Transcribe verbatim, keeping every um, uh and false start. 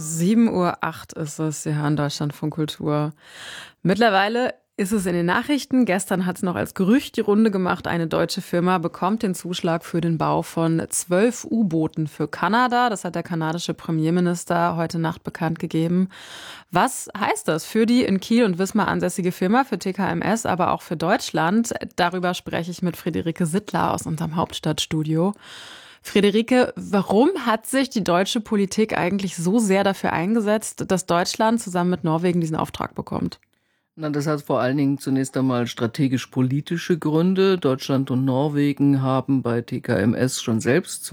sieben Uhr acht ist es, Sie hören Deutschlandfunk Kultur. Mittlerweile ist es in den Nachrichten. Gestern hat es noch als Gerücht die Runde gemacht, eine deutsche Firma bekommt den Zuschlag für den Bau von zwölf U-Booten für Kanada. Das hat der kanadische Premierminister heute Nacht bekannt gegeben. Was heißt das für die in Kiel und Wismar ansässige Firma, für T K M S, aber auch für Deutschland? Darüber spreche ich mit Friederike Sittler aus unserem Hauptstadtstudio. Friederike, warum hat sich die deutsche Politik eigentlich so sehr dafür eingesetzt, dass Deutschland zusammen mit Norwegen diesen Auftrag bekommt? Na, das hat vor allen Dingen zunächst einmal strategisch-politische Gründe. Deutschland und Norwegen haben bei T K M S schon selbst